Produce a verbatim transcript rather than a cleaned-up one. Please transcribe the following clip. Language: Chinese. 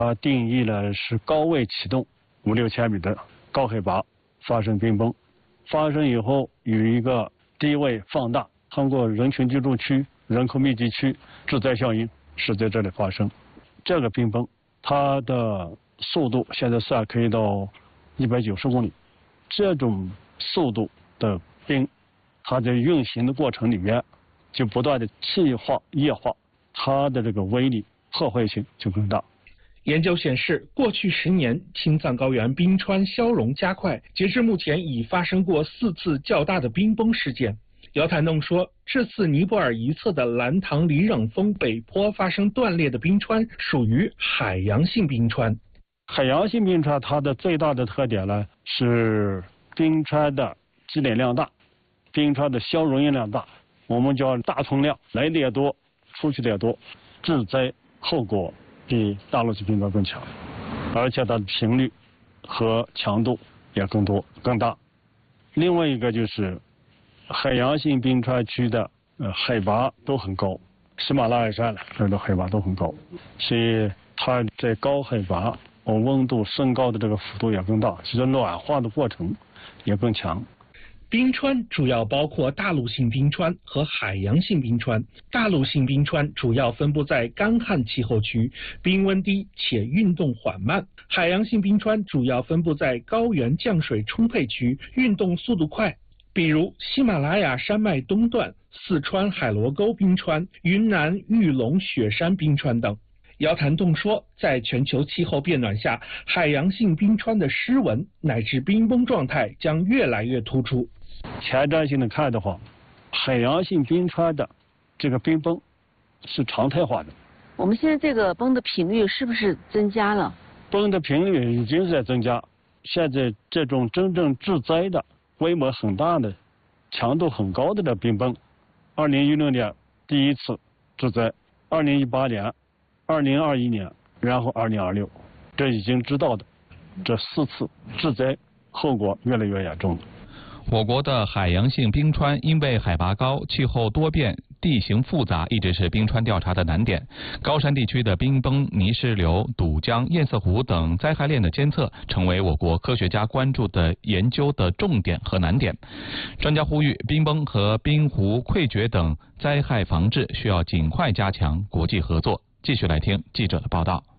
它定义了是高位启动五六千米的高海拔发生冰崩，发生以后有一个低位放大，通过人群居住区、人口密集区致灾效应是在这里发生。这个冰崩它的速度现在算可以到一百九十公里，这种速度的冰，它在运行的过程里面就不断的气化、液化，它的这个威力、破坏性就更大。 研究显示，过去十年青藏高原冰川消融加快，截至目前已发生过四次较大的冰崩事件。姚谭栋说，这次尼泊尔一侧的兰唐里冷峰北坡发生断裂的冰川属于海洋性冰川。 海洋性冰川它的最大的特点呢是冰川的积累量大，冰川的消融量大，我们叫大冲量，来的也多，出去的也多，致灾后果比大陆性冰川更强，而且它的频率和强度也更多更大。另外一个就是海洋性冰川区的呃海拔都很高，喜马拉雅山这的海拔都很高，所以它在高海拔呃温度升高的这个幅度也更大，其实暖化的过程也更强。 冰川主要包括大陆性冰川和海洋性冰川。大陆性冰川主要分布在干旱气候区，冰温低且运动缓慢；海洋性冰川主要分布在高原降水充沛区，运动速度快，比如喜马拉雅山脉东段、四川海螺沟冰川、云南玉龙雪山冰川等。姚谭栋说，在全球气候变暖下，海洋性冰川的湿纹乃至冰崩状态将越来越突出。 前瞻性的看的话，海洋性冰川的这个冰崩是常态化的。 我们现在这个崩的频率是不是增加了？ 崩的频率已经是在增加，现在这种真正致灾的、规模很大的、强度很高的这冰崩，二零一六年第一次致灾，二零一八年、二零二一年，然后二零二六，这已经知道的这四次致灾后果越来越严重了。 我国的海洋性冰川因为海拔高、气候多变、地形复杂，一直是冰川调查的难点。高山地区的冰崩、泥石流、堵江、堰塞湖等灾害链的监测，成为我国科学家关注的研究的重点和难点。专家呼吁，冰崩和冰湖溃决等灾害防治需要尽快加强国际合作。继续来听记者的报道。